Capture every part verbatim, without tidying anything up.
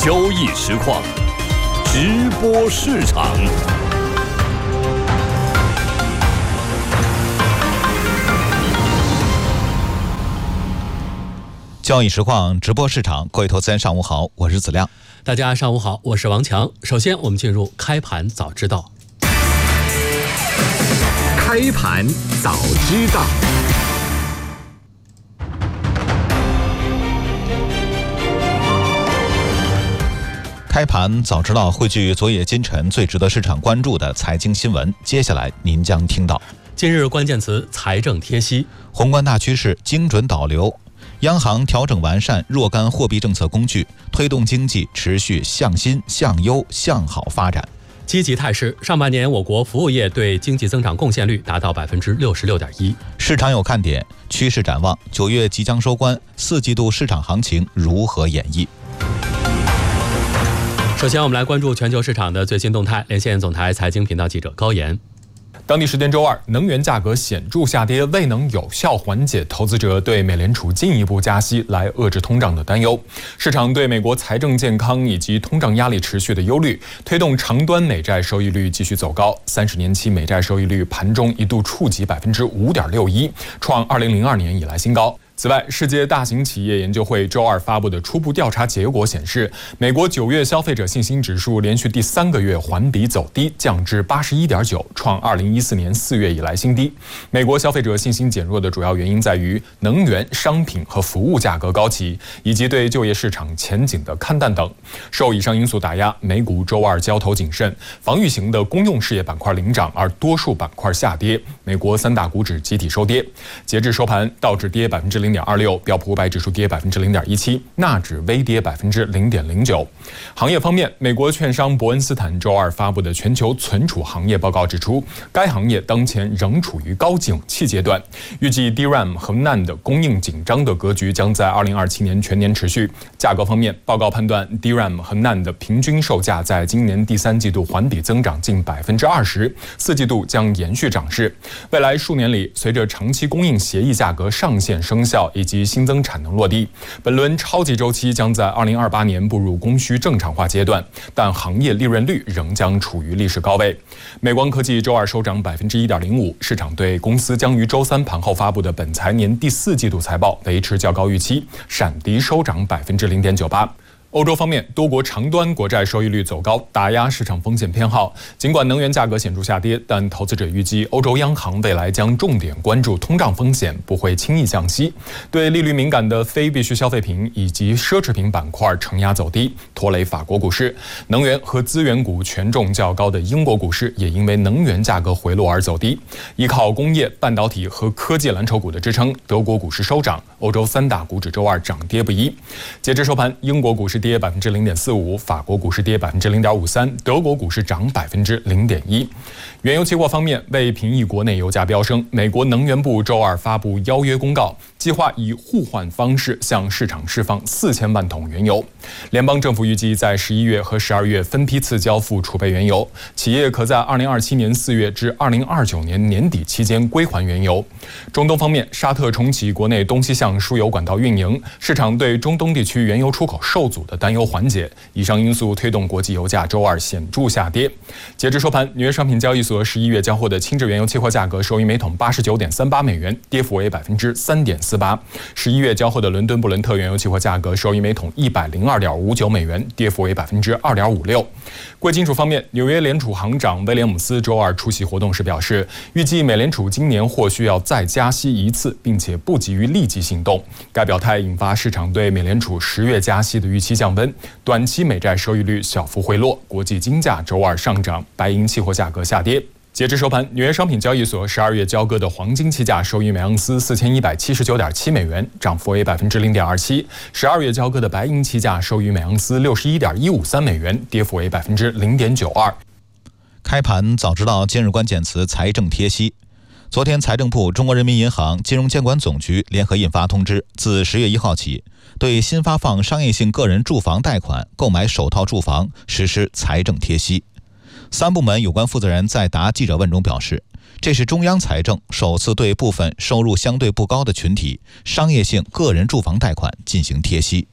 交易实况，直播市场。 交易实况直播市场，各位投资人上午好，我是子亮。 大家上午好，我是王强。首先我们进入开盘早知道。 开盘早知道。 开盘早知道汇聚昨夜今晨最值得市场关注的财经新闻，接下来您将听到： 今日关键词财政贴息， 宏观大趋势精准导流，央行调整完善若干货币政策工具，推动经济持续向新、向优、向好发展。 积极态势，上半年我国服务业对经济增长贡献率达到百分之六十六点一。 市场有看点，趋势展望，九月即将收官，四季度市场行情如何演绎？ 首先，我们来关注全球市场的最新动态。连线总台财经频道记者高岩。 当地时间周二，能源价格显著下跌，未能有效缓解投资者对美联储进一步加息来遏制通胀的担忧。市场对美国财政健康以及通胀压力持续的忧虑，推动长端美债收益率继续走高。三十年期美债收益率盘中一度触及百分之五点六一，创二零零二年以来新高。此外，世界大型企业研究会周二发布的初步调查结果显示，美国九月消费者信心指数连续第三个月环比走低，降至八十一点九，创二零一四年四月以来新低。美国消费者信心减弱的主要原因在于能源、商品和服务价格高企，以及对就业市场前景的看淡等。受以上因素打压，美股周二交投谨慎，防御型的公用事业板块领涨，而多数板块下跌。美国三大股指集体收跌。截至收盘，道指跌百分之零点二六，标普五百指数跌百分之零点一七，纳指微跌百分之零点零九。行业方面，美国券商伯恩斯坦周二发布的全球存储行业报告指出，该行业当前仍处于高景气阶段，预计 D RAM 和 N A N D 供应紧张的格局将在二零二七年全年持续。价格方面，报告判断 D RAM 和 N A N D 平均售价在今年第三季度环比增长近百分之二十，四季度将延续涨势。未来数年里，随着长期供应协议价格上线生效以及新增产能落地，本轮超级周期将在二零二八年步入供需正常化阶段，但行业利润率仍将处于历史高位。美光科技周二收涨百分之一点零五，市场对公司将于周三盘后发布的本财年第四季度财报维持较高预期，闪迪收涨百分之零点九八。欧洲方面，多国长端国债收益率走高，打压市场风险偏好。尽管能源价格显著下跌，但投资者预计欧洲央行未来将重点关注通胀风险，不会轻易降息。对利率敏感的非必需消费品以及奢侈品板块承压走低，拖累法国股市。能源和资源股权重较高的英国股市也因为能源价格回落而走低。依靠工业、半导体和科技蓝筹股的支撑，德国股市收涨。欧洲三大股指周二涨跌不一。截至收盘，英国股市跌百分之零点四五，法国股市跌百分之零点五三，德国股市涨百分之零点一。原油期货方面，为平抑国内油价飙升，美国能源部周二发布邀约公告，计划以互换方式向市场释放四千万桶原油。联邦政府预计在十一月和十二月分批次交付储备原油，企业可在二零二七年四月至二零二九年年底期间归还原油。中东方面，沙特重启国内东西向输油管道运营，市场对中东地区原油出口受阻的担忧缓解。以上因素推动国际油价周二显著下跌。截至收盘，纽约商品交易所十一月交货的轻质原油期货价格收于每桶八十九点三八美元，跌幅为百分之三点四八。十一月交货的伦敦布伦特原油期货价格收于每桶一百零二点五九美元，跌幅为百分之二点五六。贵金属方面，纽约联储行长威廉姆斯周二出席活动时表示，预计美联储今年或需要再加息一次，并且不急于立即行动。该表态引发市场对美联储十月加息的预期降温，短期美债收益率小幅回落，国际金价周二上涨，白银期货价格下跌。截至收盘，纽约商品交易所十二月交割的黄金期价收于每盎司四千一百七十九点七美元，涨幅为百分之零点二七；十二月交割的白银期价收于每盎司六十一点一五三美元，跌幅为百分之零点九二。 开盘早知道今日关键词财政贴息。昨天，财政部、中国人民银行、金融监管总局联合印发通知，自十月一号起，对新发放商业性个人住房贷款购买首套住房实施财政贴息。三部门有关负责人在答记者问中表示，这是中央财政首次对部分收入相对不高的群体商业性个人住房贷款进行贴息。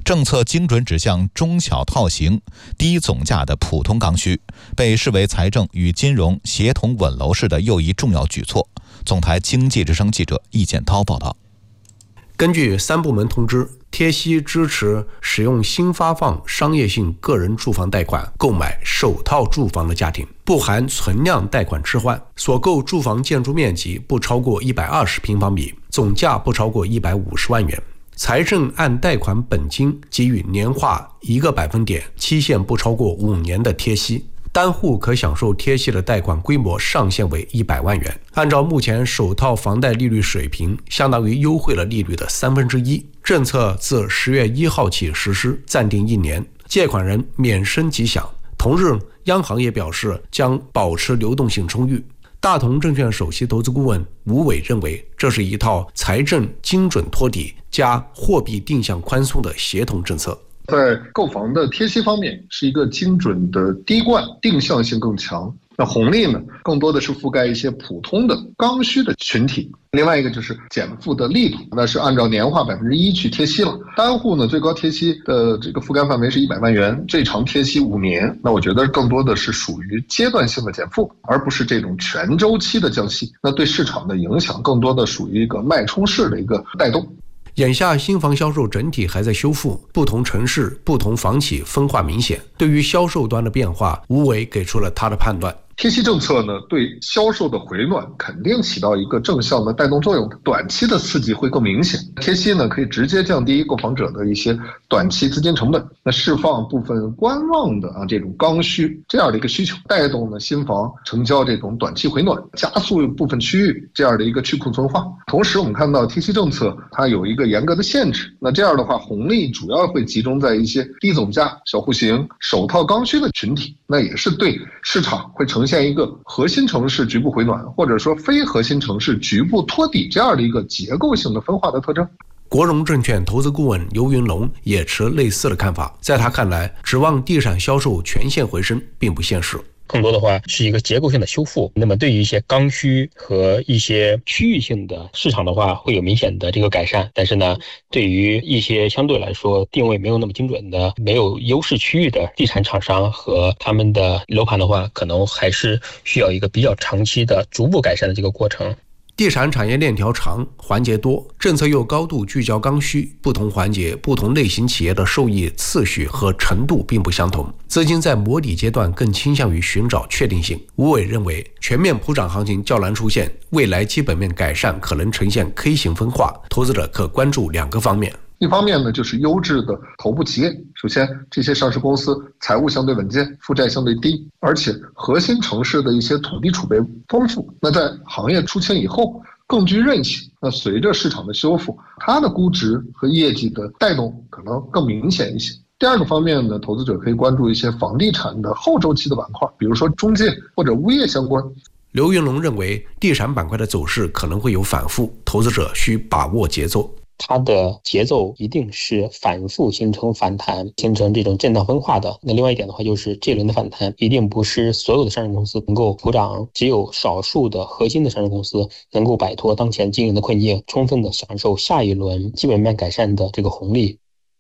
政策精准指向中小套型、低总价的普通刚需，被视为财政与金融协同稳楼市的又一重要举措。总台经济之声记者易建涛报道。 根据三部门通知，贴息支持使用新发放商业性个人住房贷款购买首套住房的家庭，不含存量贷款置换，所购住房建筑面积不超过一百二十平方米，总价不超过一百五十万元。财政按贷款本金给予年化一个百分点，期限不超过五年的贴息。单户可享受贴息的贷款规模上限为一百万元，按照目前首套房贷利率水平，相当于优惠了利率的三分之一。政策自十月一号起实施，暂定一年，借款人免申即享。同日，央行也表示将保持流动性充裕。大同证券首席投资顾问吴伟认为，这是一套财政精准托底加货币定向宽松的协同政策。 在购房的贴息方面，是一个精准的滴灌，定向性更强。那红利呢，更多的是覆盖一些普通的刚需的群体。另外一个就是减负的力度，那是按照年化百分之一去贴息了。单户呢，最高贴息的这个覆盖范围是一百万元，最长贴息五年。那我觉得更多的是属于阶段性的减负，而不是这种全周期的降息。那对市场的影响，更多的属于一个脉冲式的一个带动。 眼下新房销售整体还在修复，不同城市、不同房企分化明显。对于销售端的变化，吴伟给出了他的判断。 贴息政策呢，对销售的回暖肯定起到一个正向的带动作用的，短期的刺激会更明显。贴息呢，可以直接降低购房者的一些短期资金成本，那释放部分观望的啊这种刚需这样的一个需求，带动呢新房成交这种短期回暖，加速部分区域这样的一个去库存化。同时，我们看到贴息政策它有一个严格的限制，那这样的话，红利主要会集中在一些低总价、小户型、首套刚需的群体，那也是对市场会呈现一个核心城市局部回暖，或者说非核心城市局部托底这样的一个结构性的分化的特征。 国融证券投资顾问刘云龙也持类似的看法，在他看来，指望地产销售全线回升并不现实。 更多的话是一个结构性的修复，那么对于一些刚需和一些区域性的市场的话，会有明显的这个改善。但是呢，对于一些相对来说定位没有那么精准的、没有优势区域的地产厂商和他们的楼盘的话，可能还是需要一个比较长期的逐步改善的这个过程。 地产产业链条长，环节多，政策又高度聚焦刚需，不同环节、不同类型企业的受益次序和程度并不相同，资金在摸底阶段更倾向于寻找确定性。吴伟认为，全面普涨行情较难出现，未来基本面改善可能呈现 K 型分化，投资者可关注两个方面。 一方面呢，就是优质的头部企业。首先，这些上市公司财务相对稳健，负债相对低，而且核心城市的一些土地储备丰富。那在行业出清以后，更具韧性。那随着市场的修复，它的估值和业绩的带动可能更明显一些。第二个方面呢，投资者可以关注一些房地产的后周期的板块，比如说中介或者物业相关。 刘云龙认为，地产板块的走势可能会有反复，投资者需把握节奏。 它的节奏一定是反复形成反弹，形成这种震荡分化的。那另外一点的话，就是这轮的反弹一定不是所有的上市公司能够普涨，只有少数的核心的上市公司能够摆脱当前经营的困境，充分的享受下一轮基本面改善的这个红利。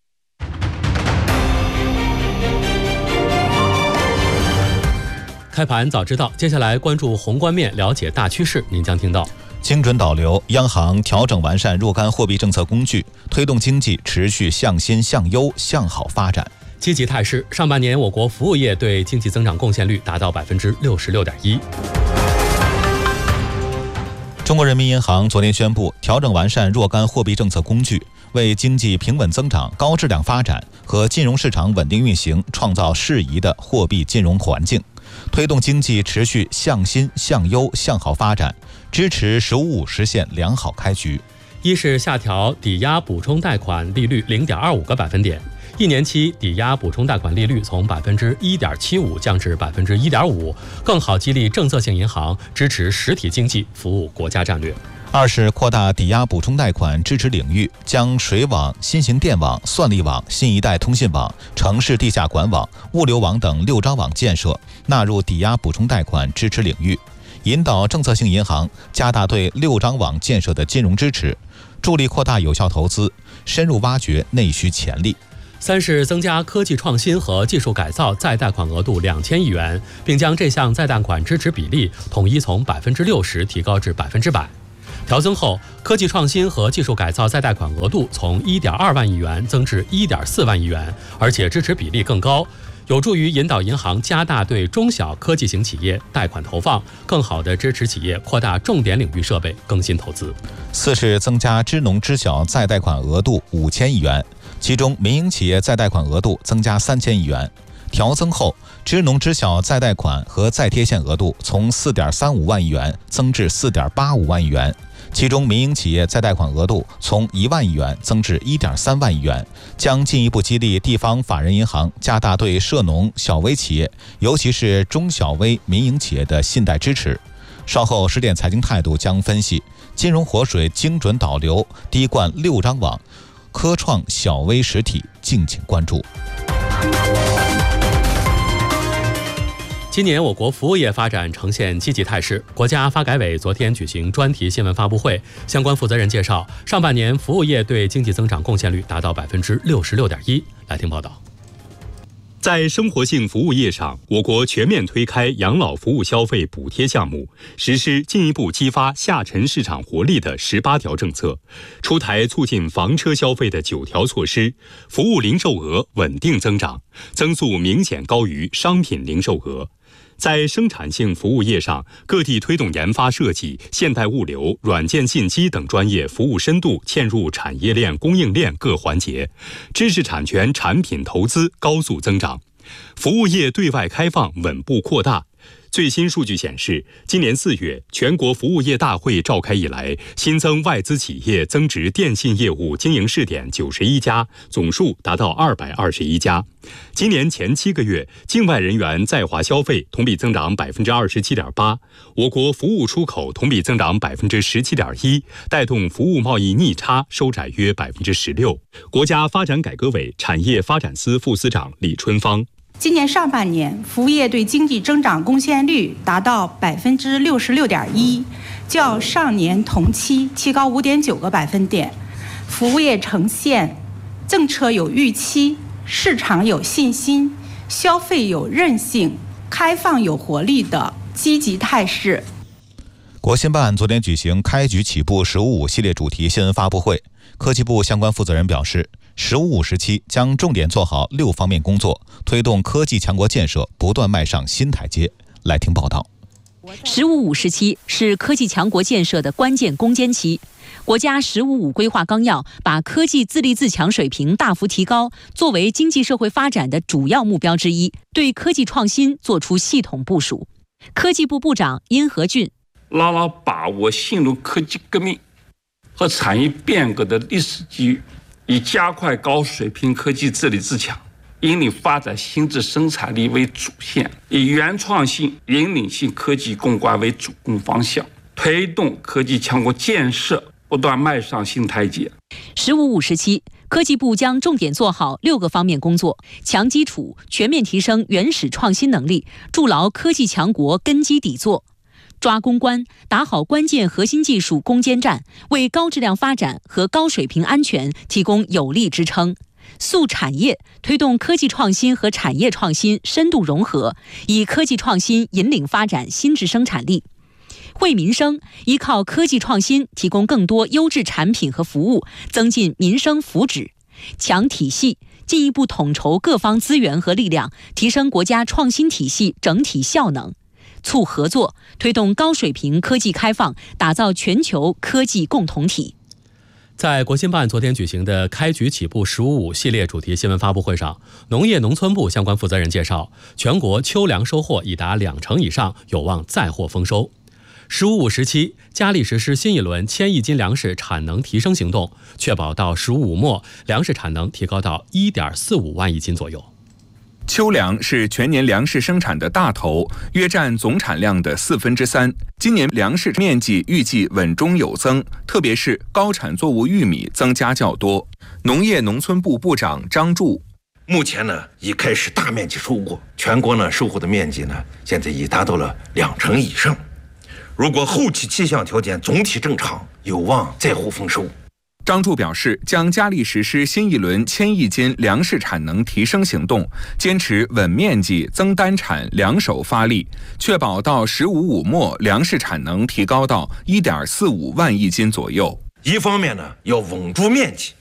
开盘早知道，接下来关注宏观面，了解大趋势，您将听到。 精准导流，央行调整完善若干货币政策工具，推动经济持续向新向优向好发展。 积极态势，上半年我国服务业对经济增长贡献率达到百分之六十六点一。 中国人民银行昨天宣布，调整完善若干货币政策工具，为经济平稳增长、高质量发展和金融市场稳定运行创造适宜的货币金融环境，推动经济持续向新向优向好发展，支持“十五五”实现良好开局。 一是下调抵押补充贷款利率 零点二五 个百分点，一年期抵押补充贷款利率从 百分之一点七五 降至 百分之一点五， 更好激励政策性银行支持实体经济，服务国家战略。 二是扩大抵押补充贷款支持领域，将水网、新型电网、算力网、新一代通信网、城市地下管网、物流网等六张网建设纳入抵押补充贷款支持领域，引导政策性银行加大对六张网建设的金融支持，助力扩大有效投资，深入挖掘内需潜力。 三是增加科技创新和技术改造再贷款额度两千亿元，并将这项再贷款支持比例统一从百分之六十提高至百分之百。调增后，科技创新和技术改造再贷款额度从一点二万亿元增至一点四万亿元，而且支持比例更高，有助于引导银行加大对中小科技型企业贷款投放，更好地支持企业扩大重点领域设备更新投资。 四是增加支农支小再贷款额度五千亿元，其中民营企业再贷款额度增加三千亿元。调增后，支农支小再贷款和再贴现额度从四点三五万亿元增至四点八五万亿元，其中民营企业再贷款额度从一万亿元增至一点三万亿元，将进一步激励地方法人银行加大对涉农小微企业，尤其是中小微民营企业的信贷支持。稍后十点财经态度将分析金融活水精准导流，第一冠六张网，科创小微实体，敬请关注。 今年我国服务业发展呈现积极态势，国家发改委昨天举行专题新闻发布会，相关负责人介绍，上半年服务业对经济增长贡献率达到百分之六十六点一。来听报道。 在生活性服务业上，我国全面推开养老服务消费补贴项目，实施进一步激发下沉市场活力的十八条政策，出台促进房车消费的九条措施，服务零售额稳定增长，增速明显高于商品零售额。在生产性服务业上，各地推动研发设计、现代物流、软件信息等专业服务深度嵌入产业链、供应链各环节，知识产权产品投资高速增长，服务业对外开放稳步扩大。最新数据显示，今年四月全国服务业大会召开以来，新增外资企业增值电信业务经营试点九十一家，总数达到二百二十一家。今年前七个月，境外人员在华消费同比增长百分之二十七点八，我国服务出口同比增长百分之十七点一，带动服务贸易逆差收窄约百分之十六。国家发展改革委产业发展司副司长李春芳。 今年上半年，服务业对经济增长贡献率达到百分之六十六点一，较上年同期提高五点九个百分点。服务业呈现政策有预期、市场有信心、消费有韧性、开放有活力的积极态势。 国新办昨天举行开局起步“十五五”系列主题新闻发布会，科技部相关负责人表示，十五五时期将重点做好六方面工作，推动科技强国建设不断迈上新台阶。来听报道。 十五五时期是科技强国建设的关键攻坚期。国家“十五五”规划纲要把科技自立自强水平大幅提高作为经济社会发展的主要目标之一，对科技创新作出系统部署。科技部部长殷和俊， 牢牢把握新入科技革命和产业变革的历史机遇，以加快高水平科技自立自强、引领发展新质生产力为主线，以原创性、引领性科技攻关为主攻方向，推动科技强国建设不断迈上新台阶。 十五五时期，科技部将重点做好六个方面工作：强基础，全面提升原始创新能力，筑牢科技强国根基底座；抓攻关，打好关键核心技术攻坚战，为高质量发展和高水平安全提供有力支撑；塑产业，推动科技创新和产业创新深度融合，以科技创新引领发展新质生产力；惠民生，依靠科技创新提供更多优质产品和服务，增进民生福祉；强体系，进一步统筹各方资源和力量，提升国家创新体系整体效能；促合作，推动高水平科技开放，打造全球科技共同体。 在国新办昨天举行的开局起步“十五五”系列主题新闻发布会上，农业农村部相关负责人介绍，全国秋粮收获已达两成以上，有望再获丰收。十五五时期，加力实施新一轮千亿斤粮食产能提升行动，确保到十五五末粮食产能提高到 一点四五万亿斤左右。 秋粮是全年粮食生产的大头，约占总产量的四分之三。今年粮食面积预计稳中有增，特别是高产作物玉米增加较多。农业农村部部长张柱， 目前呢已开始大面积收获，全国呢收获的面积呢现在已达到了两成以上。如果后期气象条件总体正常，有望再获丰收。 张柱表示，将加力实施新一轮千亿斤粮食产能提升行动，坚持稳面积、增单产两手发力，确保到“十五五”末粮食产能提高到 一点四五万亿斤左右。 一方面呢，要稳住面积，